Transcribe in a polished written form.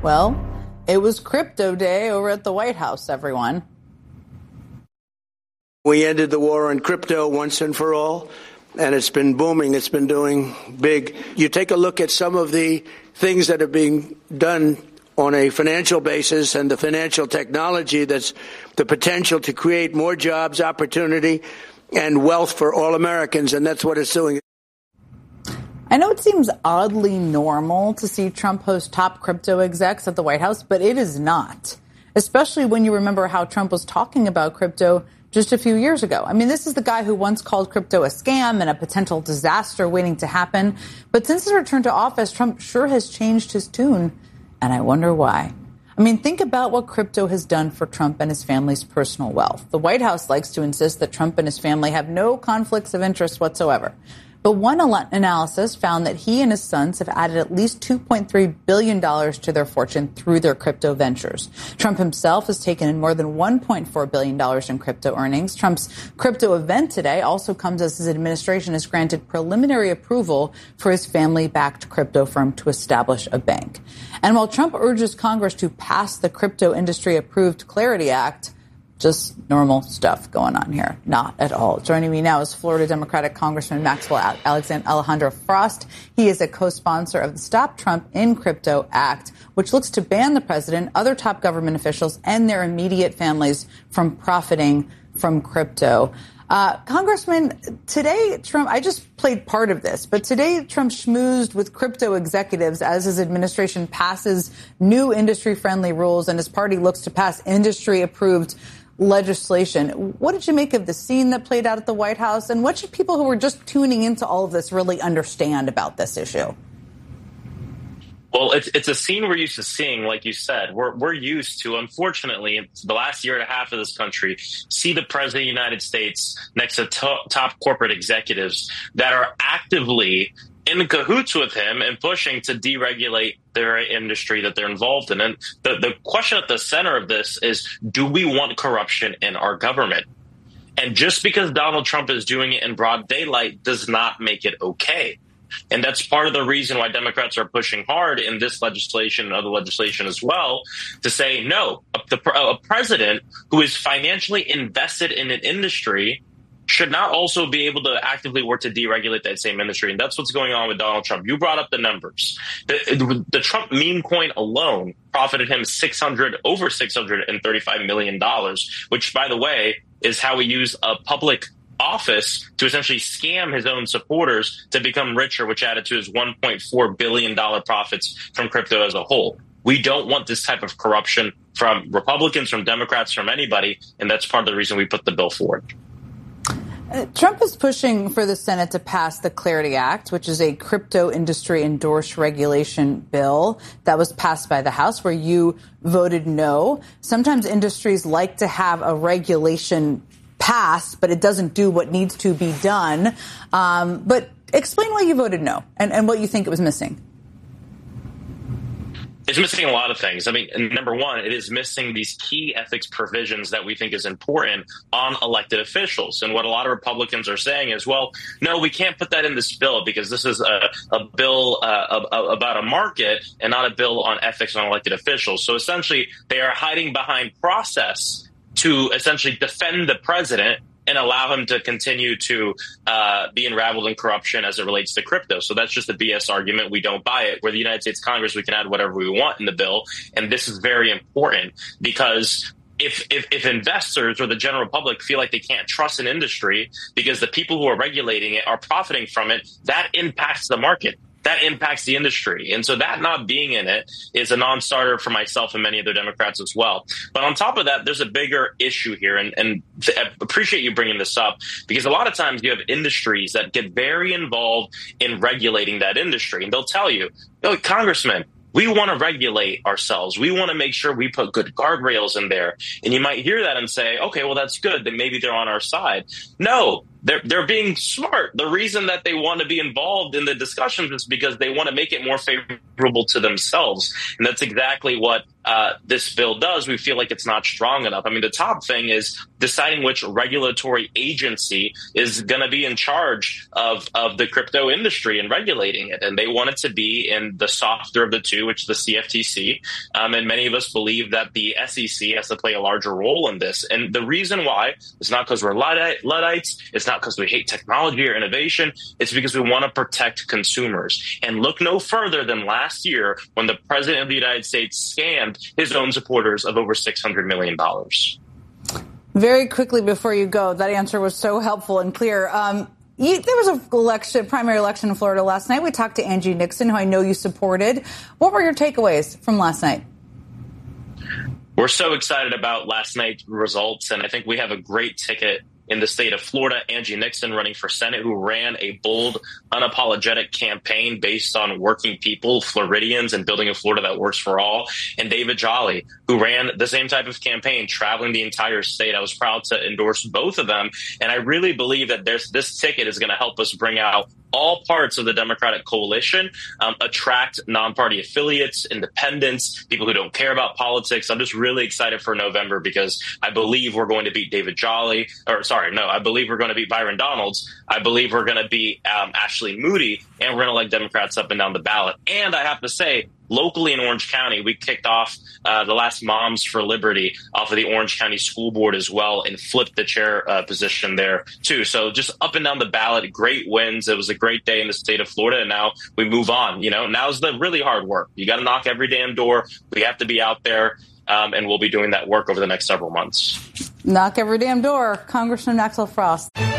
Well, it was crypto day over at the White House, everyone. We ended the war on crypto once and for all, and it's been booming. It's been doing big. You take a look at some of the things that are being done on a financial basis and the financial technology that's the potential to create more jobs, opportunity, and wealth for all Americans, and that's what it's doing. I know it seems oddly normal to see Trump host top crypto execs at the White House, but it is not, especially when you remember how Trump was talking about crypto just a few years ago. I mean, this is the guy who once called crypto a scam and a potential disaster waiting to happen. But since his return to office, Trump sure has changed his tune, and I wonder why. I mean, think about what crypto has done for Trump and his family's personal wealth. The White House likes to insist that Trump and his family have no conflicts of interest whatsoever. But one analysis found that he and his sons have added at least $2.3 billion to their fortune through their crypto ventures. Trump himself has taken in more than $1.4 billion in crypto earnings. Trump's crypto event today also comes as his administration has granted preliminary approval for his family-backed crypto firm to establish a bank. And while Trump urges Congress to pass the crypto industry-approved Clarity Act, just normal stuff going on here. Not at all. Joining me now is Florida Democratic Congressman Maxwell Alejandro Frost. He is a co-sponsor of the Stop Trump in Crypto Act, which looks to ban the president, other top government officials, and their immediate families from profiting from crypto. Congressman, today Trump, I just played part of this, but today Trump schmoozed with crypto executives as his administration passes new industry-friendly rules and his party looks to pass industry-approved legislation. What did you make of the scene that played out at the White House? And what should people who are just tuning into all of this really understand about this issue? Well, it's a scene we're used to seeing, like you said. We're used to, unfortunately, the last year and a half of this country, see the president of the United States next to top corporate executives that are actively in cahoots with him and pushing to deregulate their industry that they're involved in. And the question at the center of this is, do we want corruption in our government? And just because Donald Trump is doing it in broad daylight does not make it okay. And that's part of the reason why Democrats are pushing hard in this legislation and other legislation as well to say, no, a president who is financially invested in an industry should not also be able to actively work to deregulate that same industry. And that's what's going on with Donald Trump. You brought up the numbers. The Trump meme coin alone profited him over $635 million, which, by the way, is how we use a public office to essentially scam his own supporters to become richer, which added to his $1.4 billion profits from crypto as a whole. We don't want this type of corruption from Republicans, from Democrats, from anybody, and that's part of the reason we put the bill forward. Trump is pushing for the Senate to pass the Clarity Act, which is a crypto industry endorsed regulation bill that was passed by the House, where you voted no. Sometimes industries like to have a regulation passed, but it doesn't do what needs to be done. But explain why you voted no and what you think it was missing. It's missing a lot of things. I mean, number one, it is missing these key ethics provisions that we think is important on elected officials. And what a lot of Republicans are saying is, well, no, we can't put that in this bill because this is a bill about a market and not a bill on ethics on elected officials. So essentially, they are hiding behind process to essentially defend the president and allow him to continue to be unraveled in corruption as it relates to crypto. So that's just a BS argument. We don't buy it. We're the United States Congress. We can add whatever we want in the bill. And this is very important because if investors or the general public feel like they can't trust an industry because the people who are regulating it are profiting from it, that impacts the market. That impacts the industry. And so that not being in it is a non-starter for myself and many other Democrats as well. But on top of that, there's a bigger issue here. And I appreciate you bringing this up because a lot of times you have industries that get very involved in regulating that industry. And they'll tell you, oh, Congressman, we want to regulate ourselves. We want to make sure we put good guardrails in there. And you might hear that and say, okay, well, that's good. Then maybe they're on our side. No, they're being smart. The reason that they want to be involved in the discussions is because they want to make it more favorable to themselves. And that's exactly what this bill does, we feel like it's not strong enough. I mean, the top thing is deciding which regulatory agency is going to be in charge of the crypto industry and regulating it. And they want it to be in the softer of the two, which is the CFTC. And many of us believe that the SEC has to play a larger role in this. And the reason why is not because we're Luddites. It's not because we hate technology or innovation. It's because we want to protect consumers. And look no further than last year when the president of the United States scammed his own supporters of over $600 million. Very quickly before you go, that answer was so helpful and clear. There was a primary election in Florida last night. We talked to Angie Nixon, who I know you supported. What were your takeaways from last night? We're so excited about last night's results, and I think we have a great ticket in the state of Florida. Angie Nixon running for Senate, who ran a bold, unapologetic campaign based on working people, Floridians, and building a Florida that works for all. And David Jolly, who ran the same type of campaign, traveling the entire state. I was proud to endorse both of them. And I really believe that this ticket is going to help us bring out all parts of the Democratic coalition, attract non-party affiliates, independents, people who don't care about politics. I'm just really excited for November because I believe we're going to beat I believe we're going to beat Byron Donalds. I believe we're going to beat Ashley Moody, and we're going to elect Democrats up and down the ballot. And I have to say, locally in Orange County, we kicked off the last Moms for Liberty off of the Orange County School Board as well and flipped the chair position there, too. So just up and down the ballot, great wins. It was a great day in the state of Florida, and now we move on. Now's the really hard work. You got to knock every damn door. We have to be out there, and we'll be doing that work over the next several months. Knock every damn door. Congressman Axel Frost.